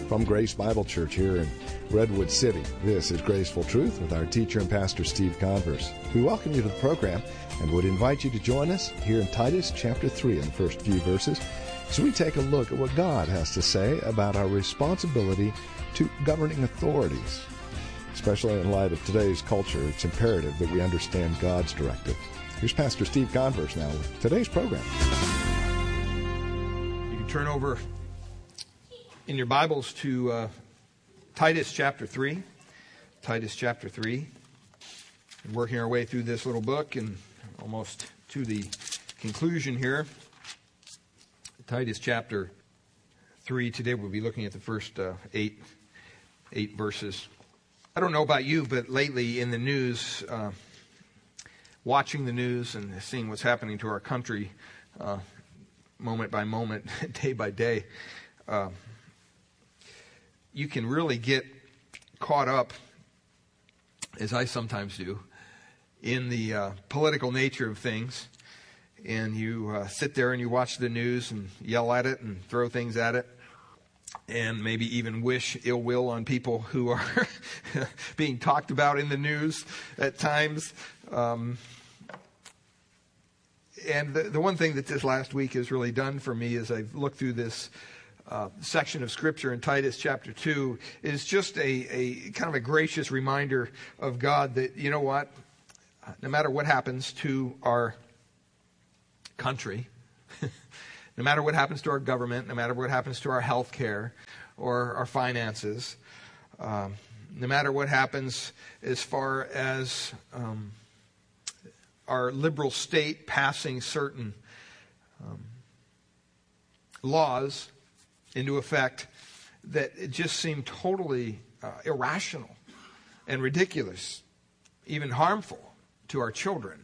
From Grace Bible Church here in Redwood City, this is Graceful Truth with our teacher and pastor, Steve Converse. We welcome you to the program and would invite you to join us here in Titus chapter 3 in the first few verses as we take a look at what God has to say about our responsibility to governing authorities. Especially in light of today's culture, it's imperative that we understand God's directive. Here's Pastor Steve Converse now with today's program. You can turn over in your Bibles to Titus chapter 3. Titus chapter 3. We're working our way through this little book and almost to the conclusion here. Titus chapter 3. Today we'll be looking at the first eight verses. I don't know about you, but lately in the news, watching the news and seeing what's happening to our country moment by moment, day by day, you can really get caught up, as I sometimes do, in the political nature of things. And you sit there and you watch the news and yell at it and throw things at it. And maybe even wish ill will on people who are being talked about in the news at times. And the one thing that this last week has really done for me as I've looked through this section of Scripture in Titus chapter 2 is just a kind of a gracious reminder of God that, you know what, no matter what happens to our country, no matter what happens to our government, no matter what happens to our health care or our finances, no matter what happens as far as our liberal state passing certain laws into effect that it just seem totally irrational and ridiculous, even harmful to our children.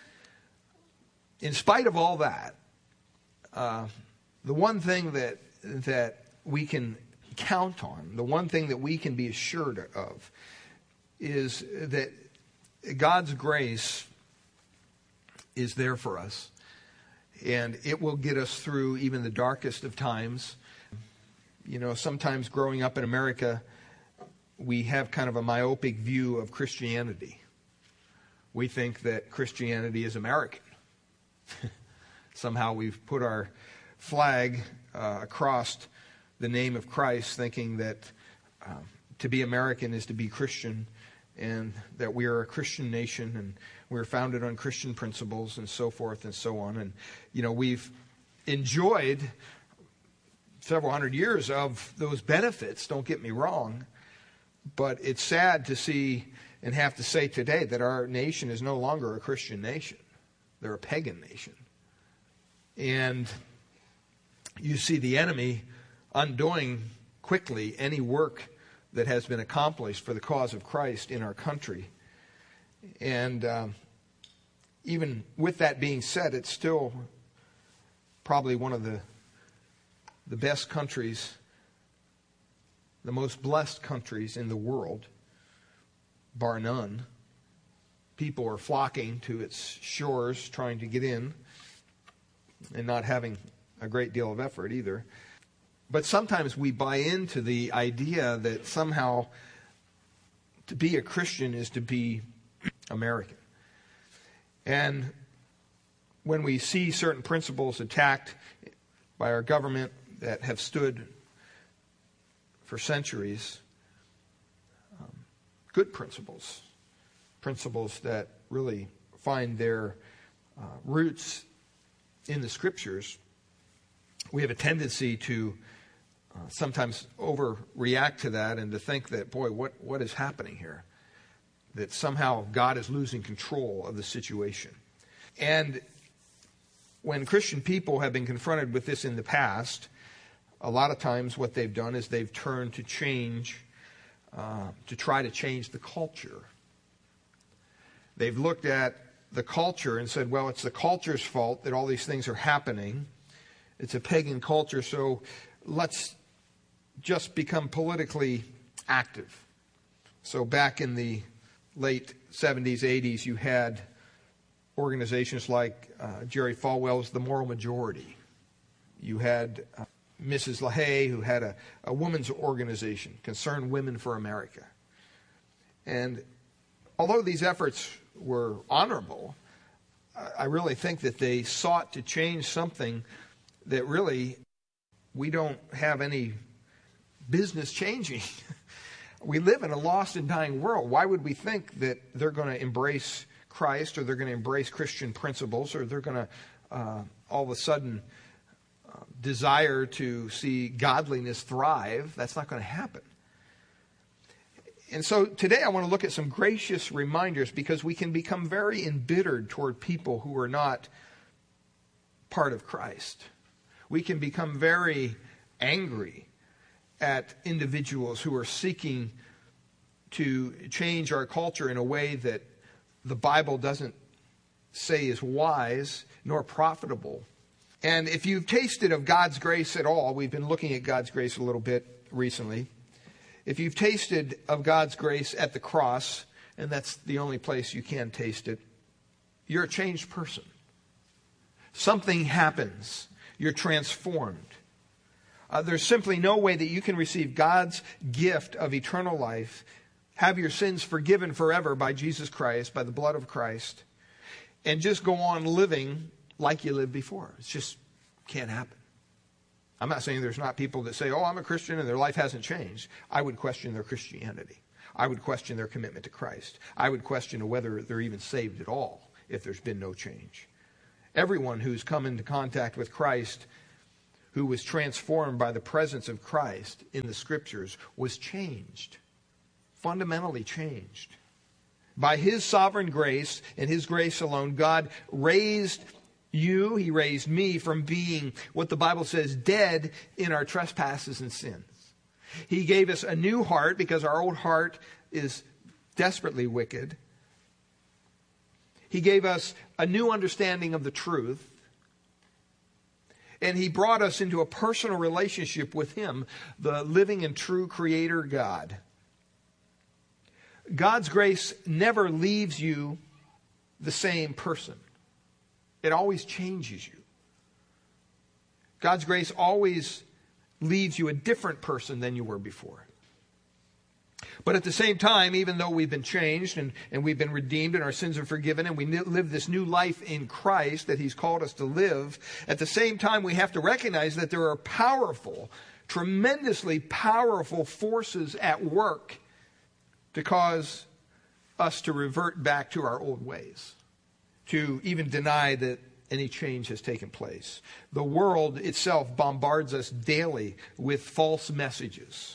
In spite of all that, the one thing that we can count on, the one thing that we can be assured of, is that God's grace is there for us, and it will get us through even the darkest of times. You know, sometimes growing up in America, we have kind of a myopic view of Christianity. We think that Christianity is American. Somehow we've put our flag across the name of Christ, thinking that to be American is to be Christian, and that we are a Christian nation, and we're founded on Christian principles, and so forth and so on. And, you know, we've enjoyed several hundred years of those benefits, don't get me wrong, but it's sad to see and have to say today that our nation is no longer a Christian nation. They're a pagan nation. And you see the enemy undoing quickly any work that has been accomplished for the cause of Christ in our country. And even with that being said, it's still probably one of the best countries, the most blessed countries in the world, bar none. People are flocking to its shores, trying to get in, and not having a great deal of effort either. But sometimes we buy into the idea that somehow to be a Christian is to be American. And when we see certain principles attacked by our government that have stood for centuries, good principles that really find their roots in the Scriptures, we have a tendency to sometimes overreact to that and to think that, boy, what is happening here? That somehow God is losing control of the situation. And when Christian people have been confronted with this in the past, a lot of times what they've done is they've turned to try to change the culture. They've looked at the culture and said, well, it's the culture's fault that all these things are happening. It's a pagan culture, so let's just become politically active. So back in the late 70s, 80s, you had organizations like Jerry Falwell's The Moral Majority. You had Mrs. LaHaye, who had a women's organization, Concerned Women for America. And although these efforts were honorable, I really think that they sought to change something that really we don't have any business changing. We live in a lost and dying world. Why would we think that they're going to embrace Christ, or they're going to embrace Christian principles, or they're going to all of a sudden desire to see godliness thrive? That's not going to happen. And so today I want to look at some gracious reminders, because we can become very embittered toward people who are not part of Christ. We can become very angry at individuals who are seeking to change our culture in a way that the Bible doesn't say is wise nor profitable. And if you've tasted of God's grace at all, we've been looking at God's grace a little bit recently. If you've tasted of God's grace at the cross, and that's the only place you can taste it, you're a changed person. Something happens. You're transformed. There's simply no way that you can receive God's gift of eternal life, have your sins forgiven forever by Jesus Christ, by the blood of Christ, and just go on living like you lived before. It just can't happen. I'm not saying there's not people that say, oh, I'm a Christian, and their life hasn't changed. I would question their Christianity. I would question their commitment to Christ. I would question whether they're even saved at all if there's been no change. Everyone who's come into contact with Christ, who was transformed by the presence of Christ in the Scriptures, was changed. Fundamentally changed. By His sovereign grace and His grace alone, God raised you, He raised me from being, what the Bible says, dead in our trespasses and sins. He gave us a new heart, because our old heart is desperately wicked. He gave us a new understanding of the truth. And He brought us into a personal relationship with Him, the living and true Creator God. God's grace never leaves you the same person. It always changes you. God's grace always leaves you a different person than you were before. But at the same time, even though we've been changed and we've been redeemed and our sins are forgiven and we live this new life in Christ that He's called us to live, at the same time we have to recognize that there are powerful, tremendously powerful forces at work to cause us to revert back to our old ways, to even deny that any change has taken place. The world itself bombards us daily with false messages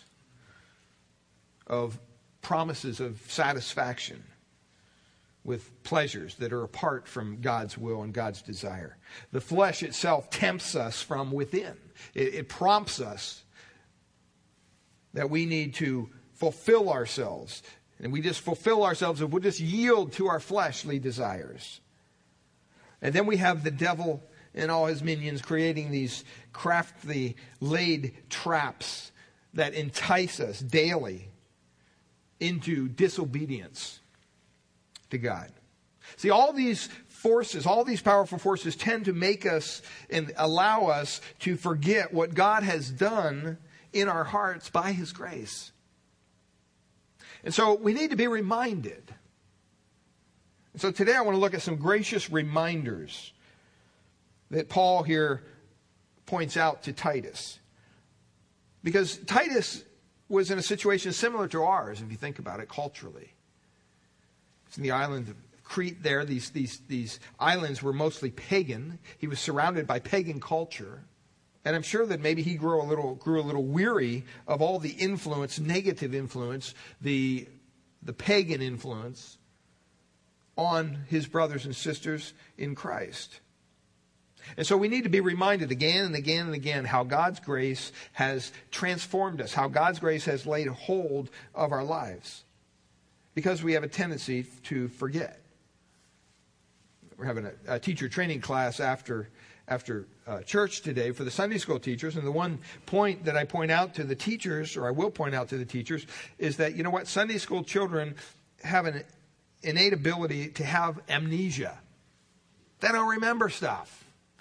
of promises of satisfaction, with pleasures that are apart from God's will and God's desire. The flesh itself tempts us from within. It prompts us that we need to fulfill ourselves. And we just fulfill ourselves if we'll just yield to our fleshly desires. And then we have the devil and all his minions creating these craftily laid traps that entice us daily into disobedience to God. See, all these forces, all these powerful forces tend to make us and allow us to forget what God has done in our hearts by His grace. And so we need to be reminded. And so today I want to look at some gracious reminders that Paul here points out to Titus. Because Titus was in a situation similar to ours, if you think about it culturally. It's in the island of Crete there. These islands were mostly pagan. He was surrounded by pagan culture. And I'm sure that maybe he grew a little weary of all the influence, negative influence, the pagan influence on his brothers and sisters in Christ. And so we need to be reminded again and again and again how God's grace has transformed us, how God's grace has laid hold of our lives. Because we have a tendency to forget. We're having a teacher training class after church today for the Sunday school teachers. And the one point that I point out to the teachers, or I will point out to the teachers, is that, you know what, Sunday school children have an innate ability to have amnesia. They don't remember stuff.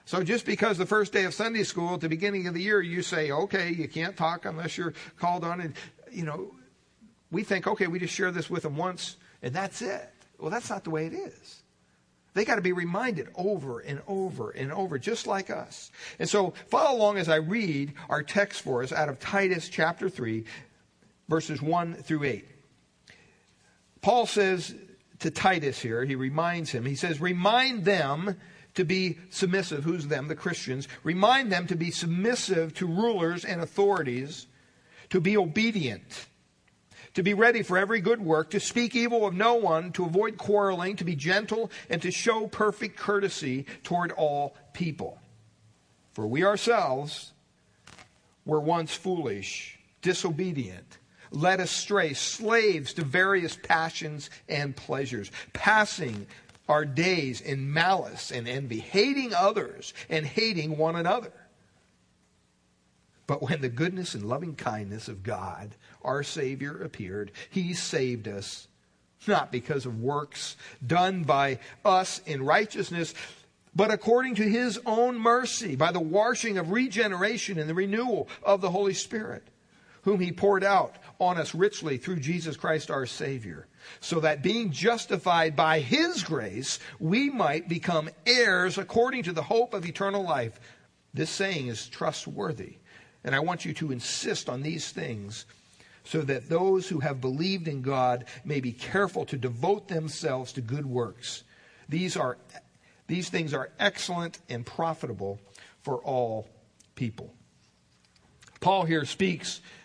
So just because the first day of Sunday school at the beginning of the year, you say, okay, you can't talk unless you're called on. And, we think, okay, we just share this with them once and that's it. Well, that's not the way it is. They got to be reminded over and over and over, just like us. And so follow along as I read our text for us out of Titus chapter 3, verses 1 through 8. Paul says to Titus here, he reminds him, he says, remind them to be submissive. Who's them? The Christians. Remind them to be submissive to rulers and authorities, to be obedient, to be ready for every good work, to speak evil of no one, to avoid quarreling, to be gentle, and to show perfect courtesy toward all people. For we ourselves were once foolish, disobedient, led astray, slaves to various passions and pleasures, passing our days in malice and envy, hating others and hating one another. But when the goodness and loving kindness of God, our Savior, appeared, He saved us, not because of works done by us in righteousness, but according to His own mercy, by the washing of regeneration and the renewal of the Holy Spirit, whom He poured out on us richly through Jesus Christ our Savior, so that being justified by His grace, we might become heirs according to the hope of eternal life. This saying is trustworthy. And I want you to insist on these things so that those who have believed in God may be careful to devote themselves to good works. These things are excellent and profitable for all people. Paul here speaks